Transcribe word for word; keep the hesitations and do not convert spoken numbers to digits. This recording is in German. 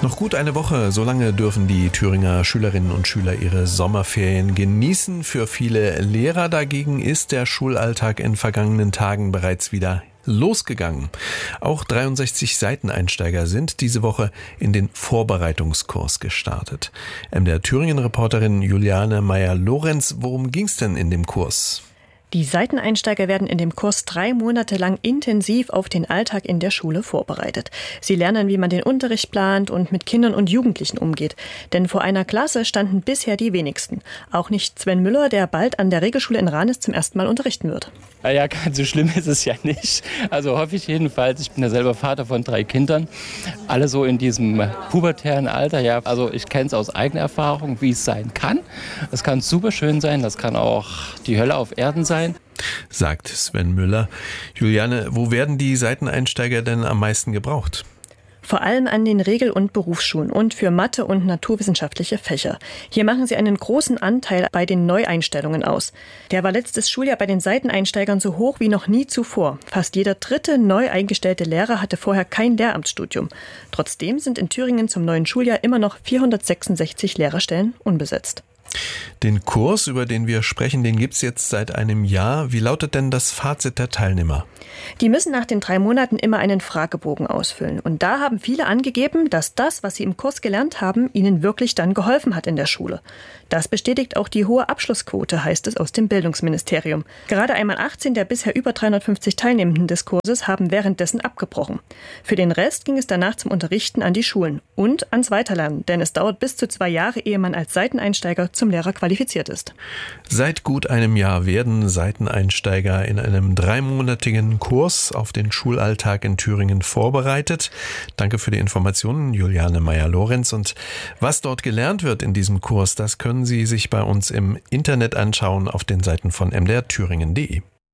Noch gut eine Woche, so lange dürfen die Thüringer Schülerinnen und Schüler ihre Sommerferien genießen. Für viele Lehrer dagegen ist der Schulalltag in vergangenen Tagen bereits wieder losgegangen. Auch dreiundsechzig Seiteneinsteiger sind diese Woche in den Vorbereitungskurs gestartet. M D R Thüringen-Reporterin Juliane Meyer-Lorenz, worum ging's denn in dem Kurs? Die Seiteneinsteiger werden in dem Kurs drei Monate lang intensiv auf den Alltag in der Schule vorbereitet. Sie lernen, wie man den Unterricht plant und mit Kindern und Jugendlichen umgeht. Denn vor einer Klasse standen bisher die wenigsten. Auch nicht Sven Müller, der bald an der Regelschule in Ranis zum ersten Mal unterrichten wird. Ja, ganz so schlimm ist es ja nicht. Also hoffe ich jedenfalls. Ich bin ja selber Vater von drei Kindern. Alle so in diesem pubertären Alter. Ja, also ich kenne es aus eigener Erfahrung, wie es sein kann. Es kann super schön sein. Das kann auch die Hölle auf Erden sein. Sagt Sven Müller. Juliane, wo werden die Seiteneinsteiger denn am meisten gebraucht? Vor allem an den Regel- und Berufsschulen und für Mathe- und naturwissenschaftliche Fächer. Hier machen sie einen großen Anteil bei den Neueinstellungen aus. Der war letztes Schuljahr bei den Seiteneinsteigern so hoch wie noch nie zuvor. Fast jeder dritte neu eingestellte Lehrer hatte vorher kein Lehramtsstudium. Trotzdem sind in Thüringen zum neuen Schuljahr immer noch vierhundertsechsundsechzig Lehrerstellen unbesetzt. Den Kurs, über den wir sprechen, den gibt's jetzt seit einem Jahr. Wie lautet denn das Fazit der Teilnehmer? Die müssen nach den drei Monaten immer einen Fragebogen ausfüllen. Und da haben viele angegeben, dass das, was sie im Kurs gelernt haben, ihnen wirklich dann geholfen hat in der Schule. Das bestätigt auch die hohe Abschlussquote, heißt es aus dem Bildungsministerium. Gerade einmal achtzehn der bisher über dreihundertfünfzig Teilnehmenden des Kurses haben währenddessen abgebrochen. Für den Rest ging es danach zum Unterrichten an die Schulen und ans Weiterlernen, denn es dauert bis zu zwei Jahre, ehe man als Seiteneinsteiger zum Lehrer qualifiziert ist. Seit gut einem Jahr werden Seiteneinsteiger in einem dreimonatigen Kurs auf den Schulalltag in Thüringen vorbereitet. Danke für die Informationen, Juliane Meyer-Lorenz. Und was dort gelernt wird in diesem Kurs, das können Sie sich bei uns im Internet anschauen auf den Seiten von m d r thüringen punkt d e.